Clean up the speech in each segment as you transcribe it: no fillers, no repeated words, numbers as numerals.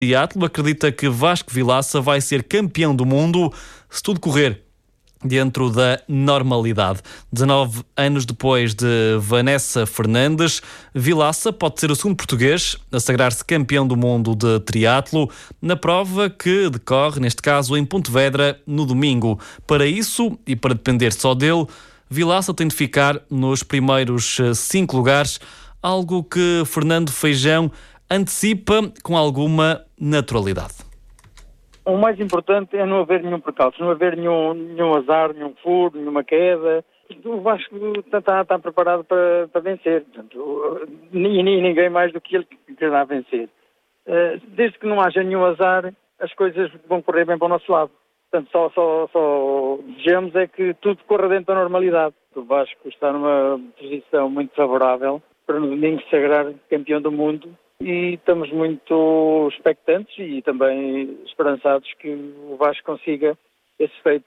Triatlo acredita que Vasco Vilaça vai ser campeão do mundo se tudo correr dentro da normalidade. 19 anos depois de Vanessa Fernandes, Vilaça pode ser o segundo português a sagrar-se campeão do mundo de triatlo na prova que decorre, neste caso, em Pontevedra, no domingo. Para isso, e para depender só dele, Vilaça tem de ficar nos primeiros 5 lugares, algo que Fernando Feijão antecipa com alguma naturalidade. O mais importante é não haver nenhum percalço, não haver nenhum azar, nenhum furo, nenhuma queda. O Vasco está preparado para vencer. Portanto, ninguém mais do que ele quererá vencer. Desde que não haja nenhum azar, as coisas vão correr bem para o nosso lado. Portanto, só desejamos é que tudo corra dentro da normalidade. O Vasco está numa posição muito favorável para no domingo sagrar campeão do mundo. E estamos muito expectantes e também esperançados que o Vasco consiga esse feito.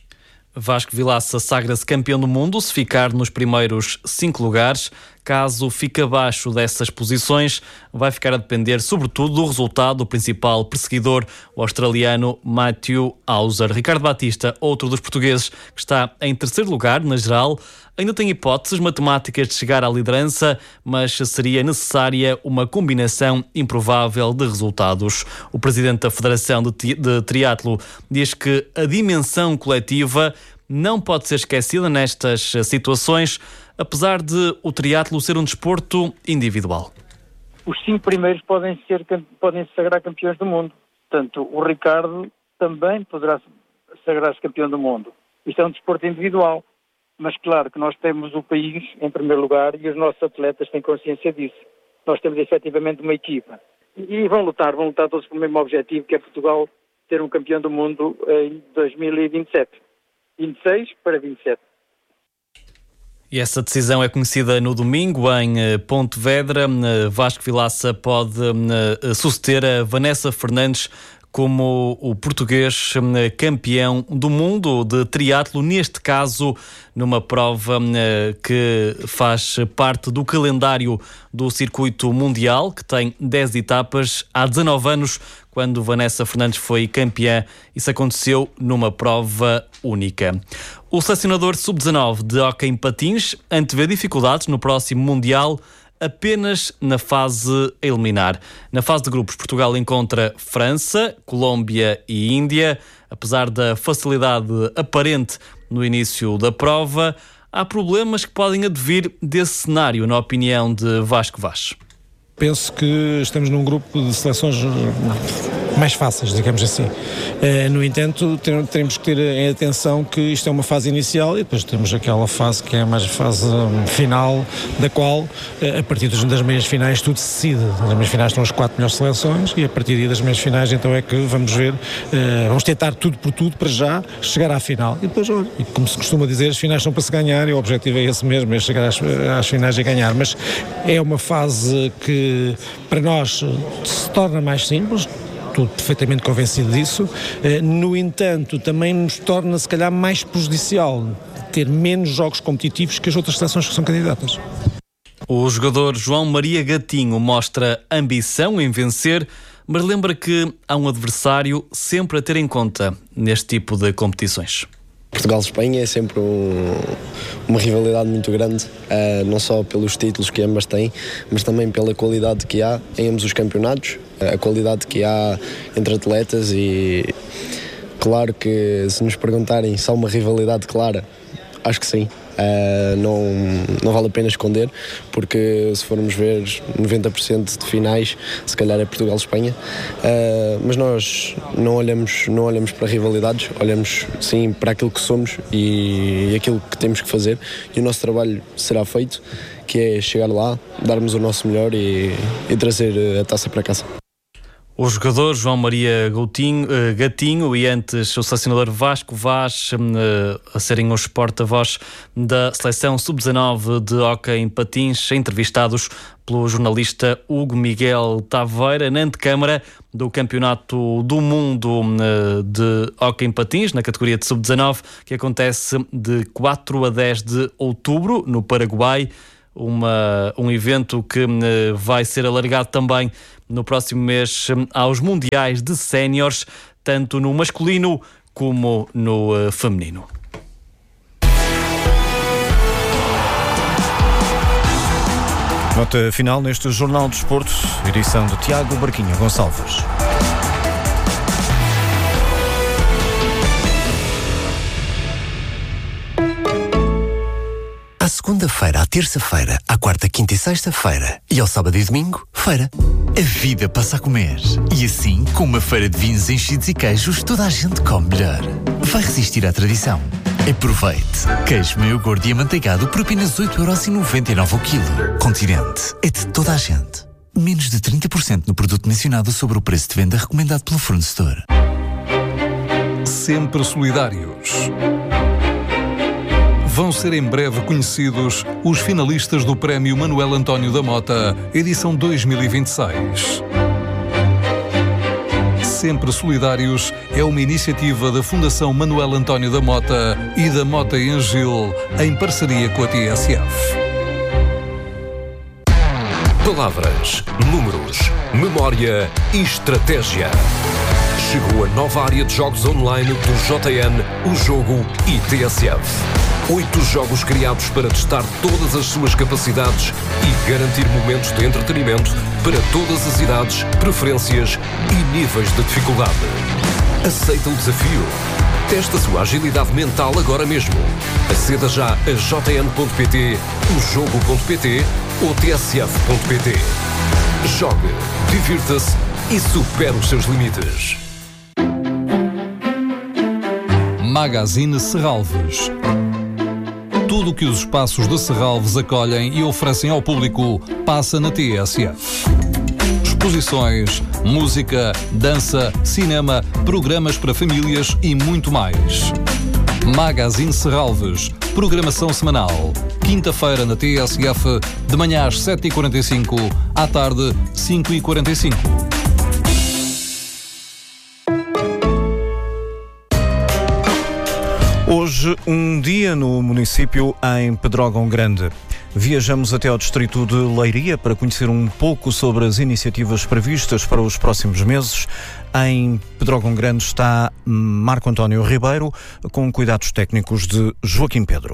Vasco Vilaça sagra-se campeão do mundo se ficar nos primeiros 5 lugares. Caso fique abaixo dessas posições, vai ficar a depender sobretudo do resultado do principal perseguidor, o australiano Matthew Hauser. Ricardo Batista, outro dos portugueses que está em terceiro lugar na geral, ainda tem hipóteses matemáticas de chegar à liderança, mas seria necessária uma combinação improvável de resultados. O presidente da Federação de Triatlo diz que a dimensão coletiva não pode ser esquecida nestas situações, apesar de o triatlo ser um desporto individual. Os 5 primeiros podem se sagrar campeões do mundo. Portanto, o Ricardo também poderá sagrar-se campeão do mundo. Isto é um desporto individual. Mas claro que nós temos o país em primeiro lugar e os nossos atletas têm consciência disso. Nós temos efetivamente uma equipa. E vão lutar todos pelo mesmo objetivo, que é Portugal ter um campeão do mundo em 2027. 26 para 27. E essa decisão é conhecida no domingo em Pontevedra. Vasco Vilaça pode suceder a Vanessa Fernandes como o português campeão do mundo de triatlo, neste caso numa prova que faz parte do calendário do circuito mundial, que tem 10 etapas. Há 19 anos, quando Vanessa Fernandes foi campeã, isso aconteceu numa prova única. O selecionador sub-19 de hóquei em patins antevê dificuldades no próximo Mundial apenas na fase a eliminar. Na fase de grupos, Portugal encontra França, Colômbia e Índia. Apesar da facilidade aparente no início da prova, há problemas que podem advir desse cenário, na opinião de Vasco Vaz. Penso que estamos num grupo de seleções mais fáceis, digamos assim. No entanto, teremos que ter em atenção que isto é uma fase inicial e depois temos aquela fase que é mais a fase final, da qual, a partir das meias finais, tudo se decide. Nas meias finais estão as 4 melhores seleções e a partir das meias finais, então é que vamos ver, vamos tentar tudo por tudo para já chegar à final. E depois, olha, e como se costuma dizer, as finais são para se ganhar e o objetivo é esse mesmo, é chegar às finais e ganhar. Mas é uma fase que para nós se torna mais simples, estou perfeitamente convencido disso. No entanto, também nos torna se calhar mais prejudicial ter menos jogos competitivos que as outras seleções que são candidatas. O jogador João Maria Gatinho mostra ambição em vencer, mas lembra que há um adversário sempre a ter em conta neste tipo de competições. Portugal-Espanha é sempre uma rivalidade muito grande, não só pelos títulos que ambas têm, mas também pela qualidade que há em ambos os campeonatos, a qualidade que há entre atletas. E claro que se nos perguntarem se há uma rivalidade clara, acho que sim. Não vale a pena esconder, porque se formos ver 90% de finais, se calhar é Portugal-Espanha, mas nós não olhamos para rivalidades, olhamos sim para aquilo que somos e aquilo que temos que fazer, e o nosso trabalho será feito, que é chegar lá, darmos o nosso melhor e trazer a taça para casa. O jogador João Maria Gatinho e antes o selecionador Vasco Vaz a serem os porta-voz da seleção sub-19 de hóquei em patins, entrevistados pelo jornalista Hugo Miguel Taveira na antecâmara do Campeonato do Mundo de hóquei em patins, na categoria de sub-19, que acontece de 4 a 10 de outubro no Paraguai. um evento que vai ser alargado também no próximo mês aos Mundiais de Séniores, tanto no masculino como no feminino. Nota final neste Jornal de Desporto, edição de Tiago Barquinha Gonçalves. À segunda-feira, à terça-feira, à quarta, quinta e sexta-feira e ao sábado e domingo, feira. A vida passa a comer. E assim, com uma feira de vinhos enchidos e queijos, toda a gente come melhor. Vai resistir à tradição. Aproveite. Queijo meio gordo e amanteigado por apenas 8,99€ o quilo. Continente. É de toda a gente. Menos de 30% no produto mencionado sobre o preço de venda recomendado pelo fornecedor. Sempre solidários. Vão ser em breve conhecidos os finalistas do Prémio Manuel António da Mota, edição 2026. Sempre Solidários é uma iniciativa da Fundação Manuel António da Mota e da Mota e Angil, em parceria com a TSF. Palavras, números, memória e estratégia. Chegou a nova área de jogos online do JN, o Jogo e TSF. 8 jogos criados para testar todas as suas capacidades e garantir momentos de entretenimento para todas as idades, preferências e níveis de dificuldade. Aceita o desafio? Testa a sua agilidade mental agora mesmo. Aceda já a jn.pt, ojogo.pt ou tsf.pt. Jogue, divirta-se e supere os seus limites. Magazine Serralves. Tudo o que os espaços de Serralves acolhem e oferecem ao público passa na TSF. Exposições, música, dança, cinema, programas para famílias e muito mais. Magazine Serralves, programação semanal. Quinta-feira na TSF, de manhã às 7h45, à tarde 5h45. Hoje, um dia no município em Pedrógão Grande. Viajamos até ao distrito de Leiria para conhecer um pouco sobre as iniciativas previstas para os próximos meses. Em Pedrógão Grande está Marco António Ribeiro, com cuidados técnicos de Joaquim Pedro.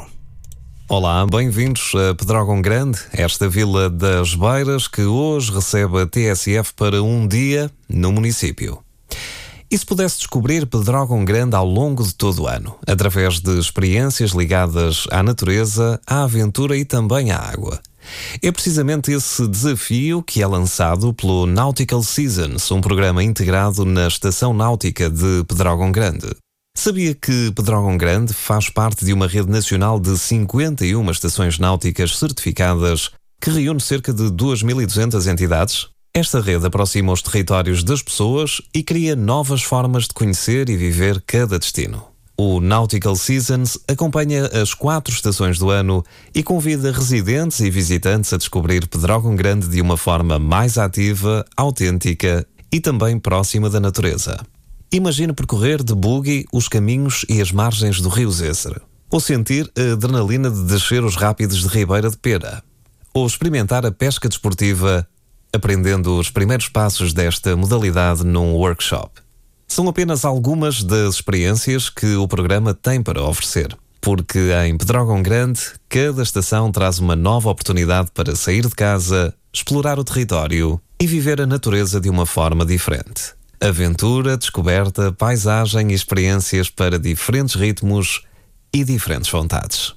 Olá, bem-vindos a Pedrógão Grande, esta vila das Beiras que hoje recebe a TSF para um dia no município. E se pudesse descobrir Pedrógão Grande ao longo de todo o ano, através de experiências ligadas à natureza, à aventura e também à água? É precisamente esse desafio que é lançado pelo Nautical Seasons, um programa integrado na Estação Náutica de Pedrógão Grande. Sabia que Pedrógão Grande faz parte de uma rede nacional de 51 estações náuticas certificadas que reúne cerca de 2.200 entidades? Esta rede aproxima os territórios das pessoas e cria novas formas de conhecer e viver cada destino. O Nautical Seasons acompanha as 4 estações do ano e convida residentes e visitantes a descobrir Pedrógão Grande de uma forma mais ativa, autêntica e também próxima da natureza. Imagine percorrer de buggy os caminhos e as margens do Rio Zézer, ou sentir a adrenalina de descer os rápidos de Ribeira de Pera, ou experimentar a pesca desportiva aprendendo os primeiros passos desta modalidade num workshop. São apenas algumas das experiências que o programa tem para oferecer, porque em Pedrógão Grande, cada estação traz uma nova oportunidade para sair de casa, explorar o território e viver a natureza de uma forma diferente. Aventura, descoberta, paisagem e experiências para diferentes ritmos e diferentes vontades.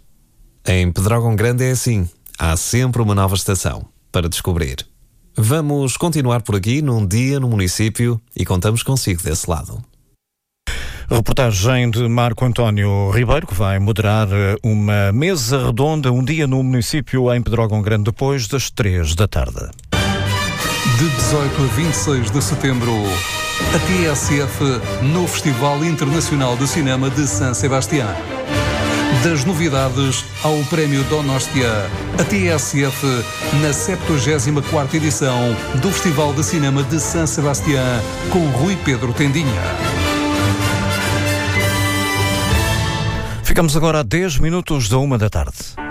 Em Pedrógão Grande é assim, há sempre uma nova estação para descobrir. Vamos continuar por aqui num dia no município e contamos consigo desse lado. Reportagem de Marco António Ribeiro, que vai moderar uma mesa redonda, um dia no município em Pedrógão Grande, depois das 3 da tarde. De 18 a 26 de setembro, a TSF no Festival Internacional de Cinema de San Sebastián. Das novidades ao Prémio Donostia, a TSF na 74ª edição do Festival de Cinema de San Sebastián com Rui Pedro Tendinha. Ficamos agora a 10 minutos da 1 da tarde.